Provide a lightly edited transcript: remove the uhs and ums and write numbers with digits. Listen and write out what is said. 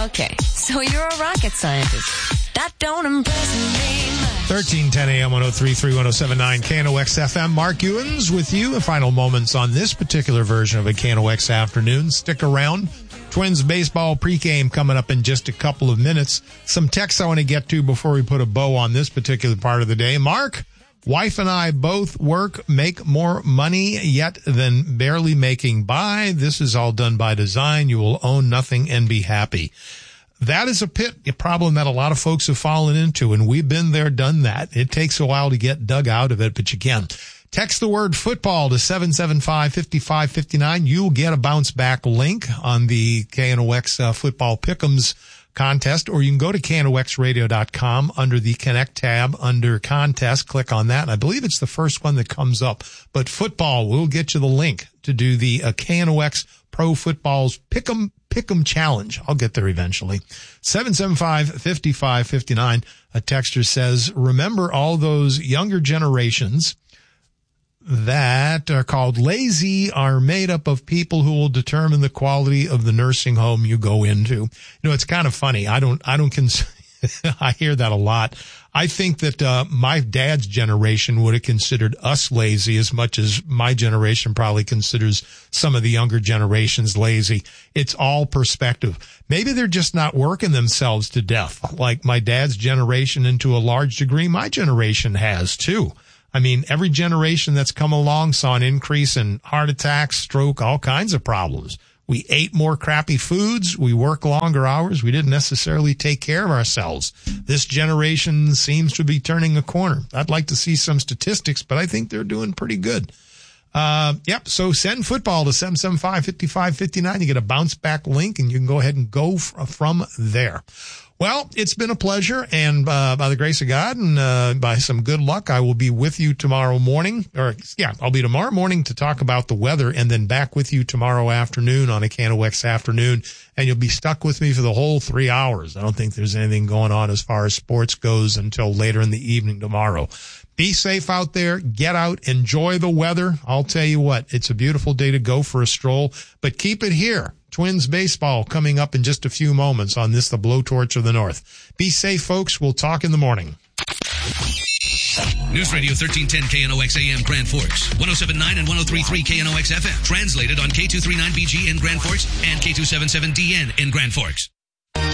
Okay, so you're a rocket scientist. That don't impress me much. 1310 AM 103.3 107.9 KNOX FM. Mark Ewens with you. Final moments on this particular version of a KNOX afternoon. Stick around. Twins baseball pregame coming up in just a couple of minutes. Some texts I want to get to before we put a bow on this particular part of the day. Mark, wife and I both make more money yet than barely making by. This is all done by design. You will own nothing and be happy. That is a problem that a lot of folks have fallen into, and we've been there, done that. It takes a while to get dug out of it, but you can. Text the word football to 775-5559. You'll get a bounce back link on the KNOX football pick'ems contest, or you can go to knoxradio.com under the Connect tab under contest. Click on that. And I believe it's the first one that comes up. But football, we'll get you the link to do the KNOX Pro Football's Pick'em Challenge. I'll get there eventually. 775-5559. A texter says, remember all those younger generations that are called lazy are made up of people who will determine the quality of the nursing home you go into. You know, it's kind of funny. I hear that a lot. I think that my dad's generation would have considered us lazy as much as my generation probably considers some of the younger generations lazy. It's all perspective. Maybe they're just not working themselves to death like my dad's generation, and to a large degree my generation has too. I mean, every generation that's come along saw an increase in heart attacks, stroke, all kinds of problems. We ate more crappy foods. We work longer hours. We didn't necessarily take care of ourselves. This generation seems to be turning a corner. I'd like to see some statistics, but I think they're doing pretty good. So send football to 775-5559. You get a bounce back link, and you can go ahead and go from there. Well, it's been a pleasure, and by the grace of God and by some good luck, I will be with you tomorrow morning. I'll be tomorrow morning to talk about the weather, and then back with you tomorrow afternoon on a KNOX afternoon, and you'll be stuck with me for the whole 3 hours. I don't think there's anything going on as far as sports goes until later in the evening tomorrow. Be safe out there. Get out. Enjoy the weather. I'll tell you what, it's a beautiful day to go for a stroll, but keep it here. Twins baseball coming up in just a few moments on this, the Blowtorch of the North. Be safe, folks. We'll talk in the morning. News Radio 1310 KNOX AM Grand Forks, 107.9 and 103.3 KNOX FM. Translated on K239BG in Grand Forks and K277DN in Grand Forks.